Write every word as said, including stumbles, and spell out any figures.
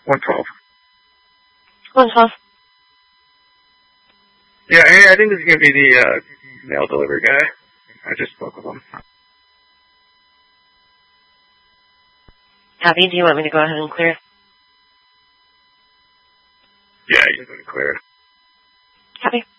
one twelve. one twelve. Yeah, I, I think this is going to be the uh, mail delivery guy. I just spoke with him. Copy. Do you want me to go ahead and clear? Yeah, you can go to clear. Copy.